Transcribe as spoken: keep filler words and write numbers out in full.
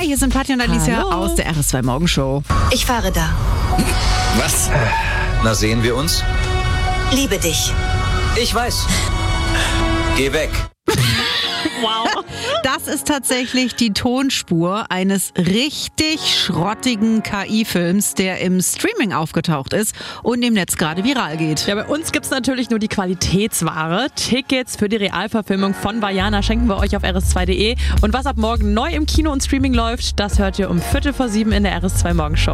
hier sind Patti und Alicia Hallo. aus der R S zwei Morgenshow. Ich fahre da. Was? Na, sehen wir uns? Liebe dich. Ich weiß. Geh weg. Wow. Das ist tatsächlich die Tonspur eines richtig schrottigen K I-Films, der im Streaming aufgetaucht ist und im Netz gerade viral geht. Ja, bei uns gibt's natürlich nur die Qualitätsware. Tickets für die Realverfilmung von Vaiana schenken wir euch auf r s zwei punkt d e. Und was ab morgen neu im Kino und Streaming läuft, das hört ihr um Viertel vor sieben in der R S zwei Morgenshow.